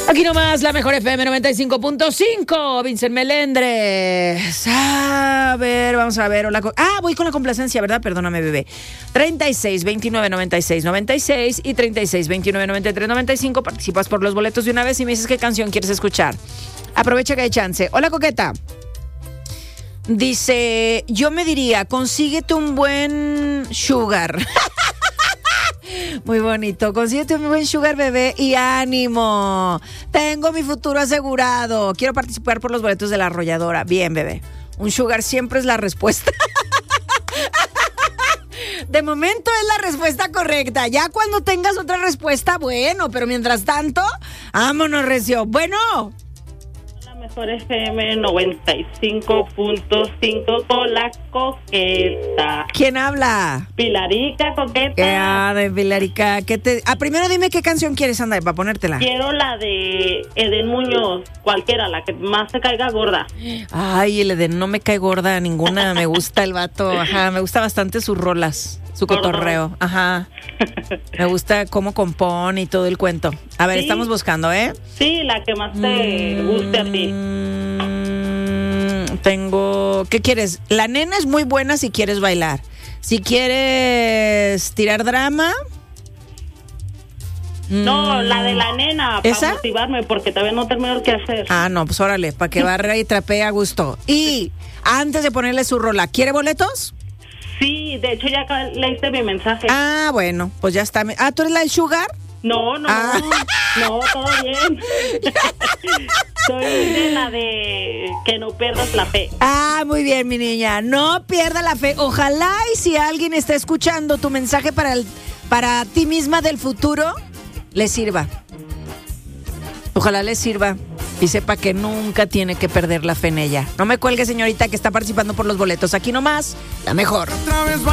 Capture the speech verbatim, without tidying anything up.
Aquí nomás, la mejor F M noventa y cinco punto cinco, Vincent Melendres. A ver, vamos a ver. Hola, ah, voy con la complacencia, ¿verdad? Perdóname, bebé. treinta y seis, veintinueve, noventa y seis, noventa y seis y treinta y seis, veintinueve, noventa y tres, noventa y cinco. Participas por los boletos de una vez y me dices qué canción quieres escuchar. Aprovecha que hay chance. Hola, coqueta. Dice, yo me diría, consíguete un buen sugar. Muy bonito. Consíguete un buen sugar, bebé, y ánimo. Tengo mi futuro asegurado. Quiero participar por los boletos de la arrolladora. Bien, bebé. Un sugar siempre es la respuesta. De momento es la respuesta correcta. Ya cuando tengas otra respuesta, bueno, pero mientras tanto, vámonos, recio. Bueno. Mejor F M noventa y cinco punto cinco con la coqueta. ¿Quién habla? Pilarica, coqueta. Ah, de Pilarica. ¿Qué te... Ah, primero dime qué canción quieres, anda, para ponértela. Quiero la de Eden Muñoz, cualquiera, la que más te caiga gorda. Ay, el Eden no me cae gorda ninguna. Me gusta el vato. Ajá, me gusta bastante sus rolas. Su cotorreo, ajá. Me gusta cómo compone y todo el cuento. A ver, sí, estamos buscando, ¿eh? Sí, la que más te mm, guste a ti. Tengo... ¿Qué quieres? La nena es muy buena si quieres bailar. Si quieres tirar drama... No, la de la nena, para ¿esa? Motivarme, porque todavía no termino el que hacer. Ah, no, pues órale, para que barra y trapee a gusto. Y antes de ponerle su rola, ¿quiere boletos? Sí, de hecho ya leíste mi mensaje. Ah, bueno, pues ya está. Ah, ¿tú eres la del sugar? No, no, ah. no, todo bien. Soy de la de que no pierdas la fe. Ah, muy bien, mi niña. No pierda la fe. Ojalá y si alguien está escuchando tu mensaje para, el, para ti misma del futuro, le sirva. Ojalá le sirva y sepa que nunca tiene que perder la fe en ella. No me cuelgue, señorita, que está participando por los boletos. Aquí nomás, la mejor.